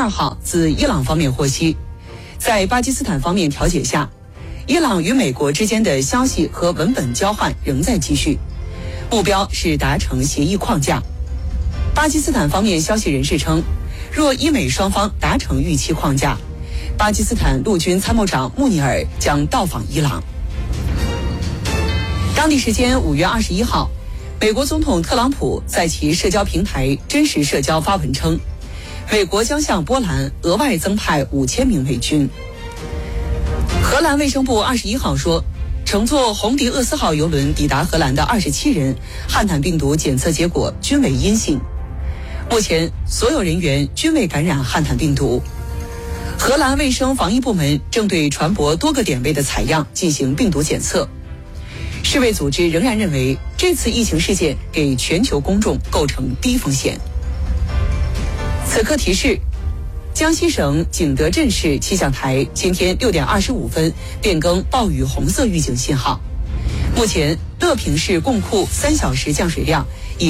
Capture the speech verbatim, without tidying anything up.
二号自伊朗方面获悉，在巴基斯坦方面调解下，伊朗与美国之间的消息和文本交换仍在继续，目标是达成协议框架。巴基斯坦方面消息人士称，若伊美双方达成预期框架，巴基斯坦陆军参谋长穆尼尔将到访伊朗。当地时间五月二十一号，美国总统特朗普在其社交平台真实社交发文称，美国将向波兰额外增派五千名美军。荷兰卫生部二十一号说，乘坐红迪厄斯号邮轮抵达荷兰的二十七人汉坦病毒检测结果均为阴性，目前所有人员均未感染汉坦病毒。荷兰卫生防疫部门正对船舶多个点位的采样进行病毒检测。世卫组织仍然认为，这次疫情事件给全球公众构成低风险。此刻提示，江西省景德镇市气象台今天六点二十五分变更暴雨红色预警信号。目前乐平市贡库三小时降水量